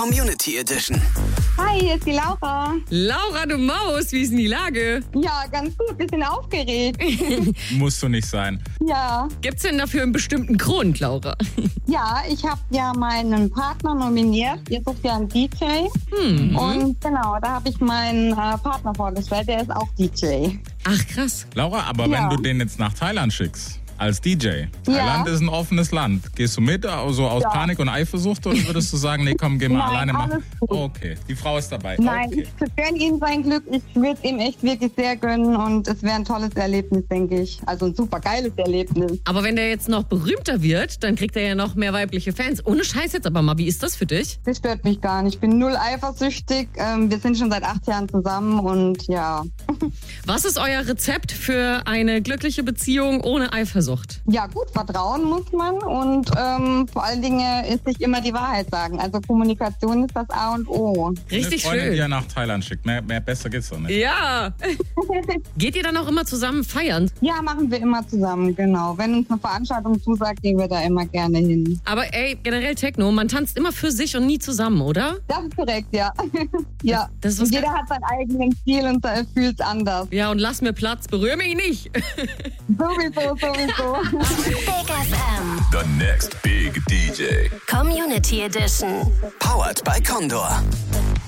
Community Edition. Hi, hier ist die Laura. Laura, du Maus, wie ist denn die Lage? Ja, ganz gut, bisschen aufgeregt. Musst du nicht sein. Ja, Gibt's denn dafür einen bestimmten Grund, Laura? ja, ich habe ja meinen Partner nominiert. Ihr sucht ja einen DJ. Und genau, da habe ich meinen Partner vorgestellt, der ist auch DJ. Ach, krass. Laura, aber Ja. wenn du den jetzt nach Thailand schickst, als DJ. Ja. Thailand ist ein offenes Land. Gehst du mit, also aus Ja. Panik und Eifersucht, oder würdest du sagen, nee, komm, geh mal Nein, alleine machen? alles gut. Okay, die Frau ist dabei. Nein, Okay. ich gönne ihm sein Glück. Ich würde ihm echt wirklich sehr gönnen und es wäre ein tolles Erlebnis, denke ich. Also ein super geiles Erlebnis. Aber wenn der jetzt noch berühmter wird, dann kriegt er ja noch mehr weibliche Fans. Ohne Scheiß jetzt aber mal, wie ist das für dich? Das stört mich gar nicht. Ich bin null eifersüchtig. Wir sind schon seit 8 Jahren zusammen und ja. Was ist euer Rezept für eine glückliche Beziehung ohne Eifersucht? Ja gut, vertrauen muss man und vor allen Dingen ist sich immer die Wahrheit sagen. Also Kommunikation ist das A und O. Richtig Eine Freundin, die schön. er nach Thailand schickt. Mehr besser geht's doch nicht. Ja. Geht ihr dann auch immer zusammen feiern? Ja, machen wir immer zusammen, genau. Wenn uns eine Veranstaltung zusagt, gehen wir da immer gerne hin. Aber ey, generell Techno, man tanzt immer für sich und nie zusammen, oder? Das ist korrekt, ja. Ja. Das ist was Jeder hat seinen eigenen Stil und fühlt es anders. Ja, und lass mir Platz, berühr mich nicht. Sowieso. Big FM. The next big DJ. Community Edition. Powered by Condor.